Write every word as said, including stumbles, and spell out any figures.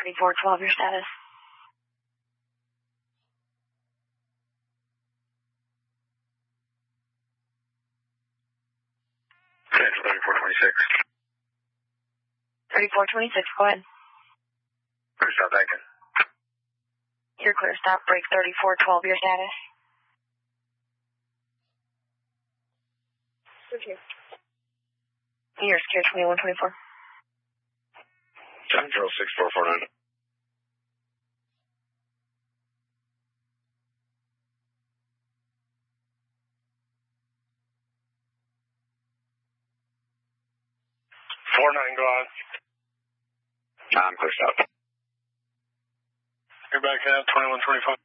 thirty-four twelve, your status. thirty-four twenty-six. thirty-four twenty-six, go ahead. Clear stop, Dakin. You're clear stop, break thirty-four twelve, your status. Okay. You're secure twenty-one twenty-four. Central six four four nine. Four nine, go on. I'm clear stop. You're back at twenty-one twenty-five.